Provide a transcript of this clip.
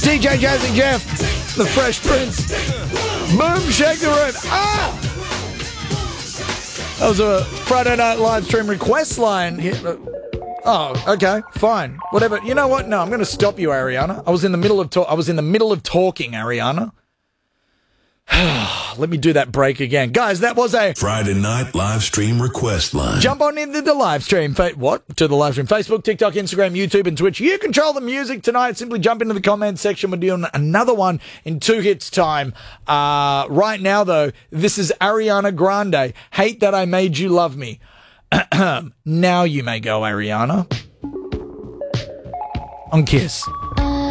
DJ Jazzy Jeff, the Fresh Prince. Boom, shake the room. Ah! That was a Friday Night live stream request line here. Oh, okay, fine, whatever. You know what? No, I'm going to stop you, Ariana. I was in the middle of talking, Ariana. Let me do that break again. Guys, that was a Friday Night live stream request line. Jump on into the live stream. What? To the live stream. Facebook, TikTok, Instagram, YouTube, and Twitch. You control the music tonight. Simply jump into the comment section. We're doing another one in 2 hits time. Right now, though, this is Ariana Grande. Hate That I Made You Love Me. Now you may go, Ariana. On Kiss.